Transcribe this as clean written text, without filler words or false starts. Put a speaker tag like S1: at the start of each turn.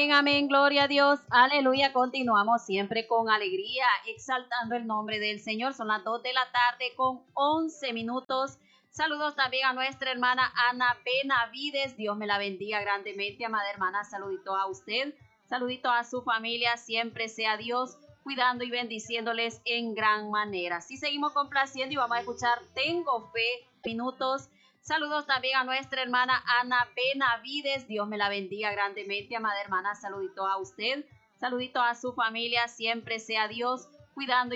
S1: Amén, gloria a Dios, aleluya. Continuamos siempre con alegría, exaltando el nombre del Señor. Son las 2 de la tarde con 11 minutos. Saludos también a nuestra hermana Ana Benavides. Dios me la bendiga grandemente, amada hermana. Saludito a usted, saludito a su familia. Siempre sea Dios cuidando y bendiciéndoles en gran manera. Así seguimos complaciendo y vamos a escuchar Tengo Fe, minutos. Saludos también a nuestra hermana Ana Benavides. Dios me la bendiga grandemente, amada hermana. Saludito a usted, saludito a su familia. Siempre sea Dios cuidando y